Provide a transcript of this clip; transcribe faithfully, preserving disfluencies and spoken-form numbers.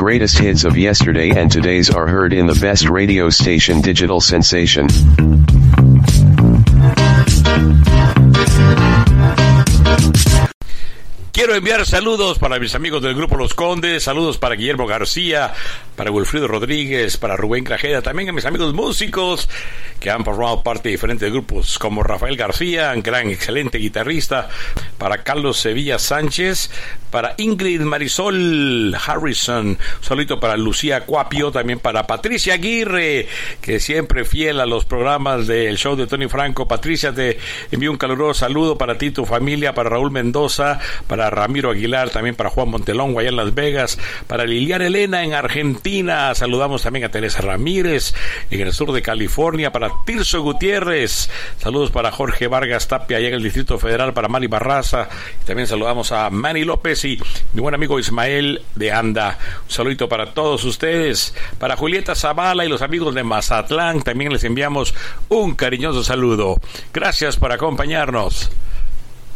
greatest hits of yesterday and today's are heard in the best radio station Digital Sensation. Quiero enviar saludos para mis amigos del Grupo Los Condes, saludos para Guillermo García, para Wilfrido Rodríguez, para Rubén Crajeda, también a mis amigos músicos que han formado parte de diferentes grupos, como Rafael García, un gran, excelente guitarrista, para Carlos Sevilla Sánchez, para Ingrid Marisol Harrison, un saludito para Lucía Cuapio, también para Patricia Aguirre, que siempre fiel a los programas del show de Tony Franco. Patricia, te envío un caluroso saludo para ti y tu familia, para Raúl Mendoza, para Ramiro Aguilar, también para Juan Montelongo allá en Las Vegas, para Liliana Elena en Argentina, saludamos también a Teresa Ramírez en el sur de California, para Tirso Gutiérrez, saludos para Jorge Vargas Tapia allá en el Distrito Federal, para Mari Barraza, y también saludamos a Manny López y mi buen amigo Ismael de Anda. Un saludito para todos ustedes, para Julieta Zavala y los amigos de Mazatlán, también les enviamos un cariñoso saludo. Gracias por acompañarnos.